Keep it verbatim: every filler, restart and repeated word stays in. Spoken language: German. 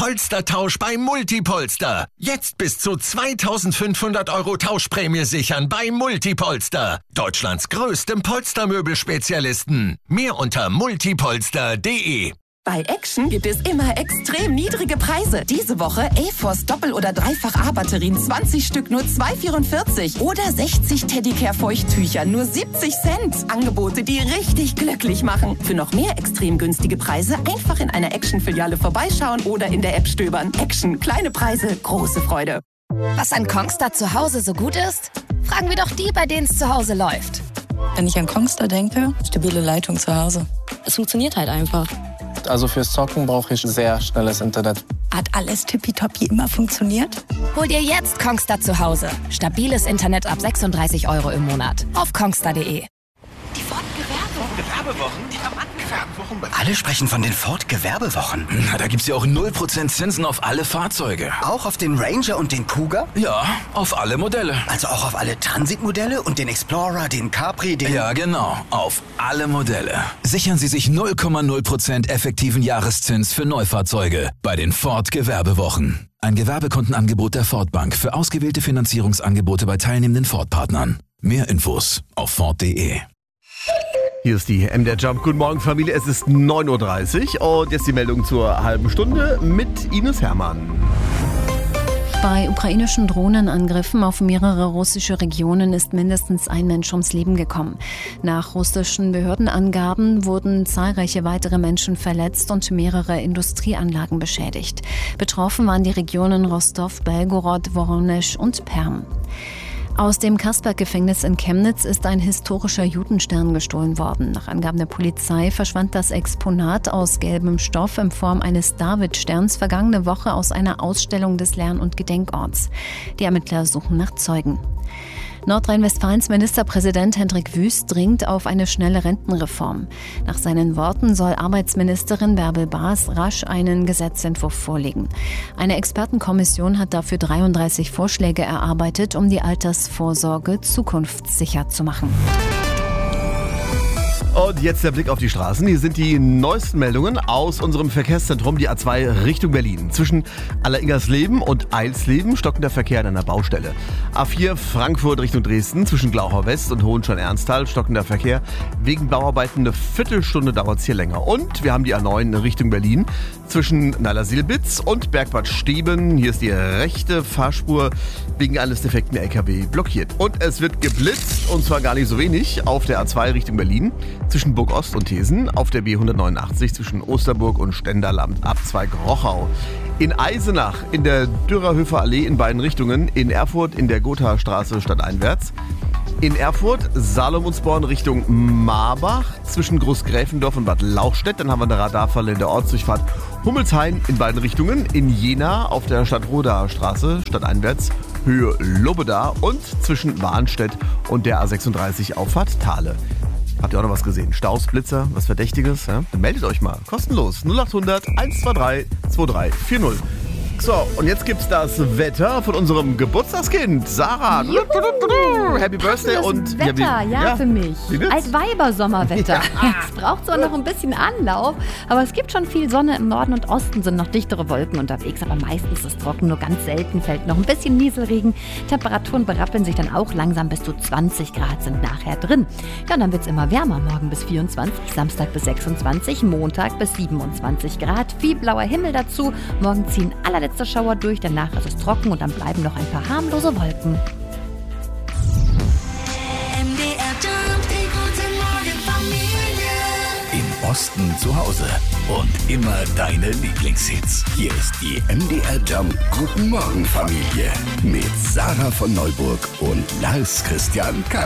Polstertausch bei Multipolster. Jetzt bis zu zweitausendfünfhundert Euro Tauschprämie sichern bei Multipolster. Deutschlands größtem Polstermöbelspezialisten. Mehr unter multipolster punkt de. Bei Action gibt es immer extrem niedrige Preise. Diese Woche A-Force Doppel- oder Dreifach-A-Batterien zwanzig Stück nur zwei Euro vierundvierzig. Oder sechzig Teddicare-Feuchttücher nur siebzig Cent. Angebote, die richtig glücklich machen. Für noch mehr extrem günstige Preise einfach in einer Action-Filiale vorbeischauen oder in der App stöbern. Action, kleine Preise, große Freude. Was an Kongstar zu Hause so gut ist? Fragen wir doch die, bei denen es zu Hause läuft. Wenn ich an Kongstar denke, stabile Leitung zu Hause. Es funktioniert halt einfach. Also fürs Zocken brauche ich sehr schnelles Internet. Hat alles tippitoppi immer funktioniert? Hol dir jetzt Kongstar zu Hause. Stabiles Internet ab sechsunddreißig Euro im Monat. Auf kongstar punkt de. Die Ford-Gewerbewochen? Die Gewerbewochen? Alle sprechen von den Ford-Gewerbewochen. Na, da gibt's ja auch null Prozent Zinsen auf alle Fahrzeuge. Auch auf den Ranger und den Kuga? Ja, auf alle Modelle. Also auch auf alle Transit-Modelle und den Explorer, den Capri, den... Ja, genau. Auf alle Modelle. Sichern Sie sich null Komma null Prozent effektiven Jahreszins für Neufahrzeuge bei den Ford-Gewerbewochen. Ein Gewerbekundenangebot der Ford Bank für ausgewählte Finanzierungsangebote bei teilnehmenden Ford-Partnern. Mehr Infos auf ford punkt de. Hier ist die M D R Jump. Guten Morgen, Familie. Es ist neun Uhr dreißig und jetzt die Meldung zur halben Stunde mit Ines Hermann. Bei ukrainischen Drohnenangriffen auf mehrere russische Regionen ist mindestens ein Mensch ums Leben gekommen. Nach russischen Behördenangaben wurden zahlreiche weitere Menschen verletzt und mehrere Industrieanlagen beschädigt. Betroffen waren die Regionen Rostov, Belgorod, Woronesch und Perm. Aus dem Kasperg-Gefängnis in Chemnitz ist ein historischer Judenstern gestohlen worden. Nach Angaben der Polizei verschwand das Exponat aus gelbem Stoff in Form eines Davidsterns vergangene Woche aus einer Ausstellung des Lern- und Gedenkorts. Die Ermittler suchen nach Zeugen. Nordrhein-Westfalens Ministerpräsident Hendrik Wüst dringt auf eine schnelle Rentenreform. Nach seinen Worten soll Arbeitsministerin Bärbel Baas rasch einen Gesetzentwurf vorlegen. Eine Expertenkommission hat dafür dreiunddreißig Vorschläge erarbeitet, um die Altersvorsorge zukunftssicher zu machen. Und jetzt der Blick auf die Straßen. Hier sind die neuesten Meldungen aus unserem Verkehrszentrum, die A zwei Richtung Berlin. Zwischen Alleringersleben und Eilsleben stockender Verkehr an einer Baustelle. A vier Frankfurt Richtung Dresden, zwischen Glauchau West und Hohenstein-Ernsthal stockender Verkehr. Wegen Bauarbeiten eine Viertelstunde dauert es hier länger. Und wir haben die A neun Richtung Berlin, zwischen Neiler-Silbitz und Bergbad Steben. Hier ist die rechte Fahrspur wegen eines defekten L K W blockiert. Und es wird geblitzt, und zwar gar nicht so wenig, auf der A zwei Richtung Berlin. Zwischen Burg Ost und Thesen, auf der B hundertneunundachtzig zwischen Osterburg und Stendal am Abzweig Rochau. In Eisenach in der Dürerhöfer Allee in beiden Richtungen, in Erfurt in der Gothastraße stadteinwärts. In Erfurt Salomonsborn Richtung Marbach zwischen Großgräfendorf und Bad Lauchstädt. Dann haben wir eine Radarfalle in der Ortsdurchfahrt Hummelshain in beiden Richtungen. In Jena auf der Stadtrodaer Straße stadteinwärts Höhe Lobeda und zwischen Warnstedt und der A sechsunddreißig Auffahrt Thale. Habt ihr auch noch was gesehen? Staus, Blitzer, was Verdächtiges? Ja? Dann meldet euch mal. Kostenlos. null achthundert eins zwei drei zwei drei vier null. So, und jetzt gibt's das Wetter von unserem Geburtstagskind, Sarah. Juhu. Happy Birthday. Das und Wetter, ja, ja, ja, für mich. Altweiber-Sommerwetter. Ja. Es braucht zwar noch ein bisschen Anlauf, aber es gibt schon viel Sonne. Im Norden und Osten sind noch dichtere Wolken unterwegs, aber meistens ist es trocken, nur ganz selten fällt noch ein bisschen Nieselregen. Temperaturen berappeln sich dann auch langsam, bis zu zwanzig Grad sind nachher drin. Ja, und dann wird's immer wärmer, morgen bis vierundzwanzig, Samstag bis sechsundzwanzig, Montag bis siebenundzwanzig Grad. Viel blauer Himmel dazu. Morgen ziehen allerletzte Schauer durch, danach ist es trocken und dann bleiben noch ein paar harmlose Wolken. M D R Jump, die gute Morgenfamilie. Im Osten zu Hause und immer deine Lieblingshits. Hier ist die M D R Jump Guten Morgen Familie mit Sarah von Neuburg und Lars Christian Karl.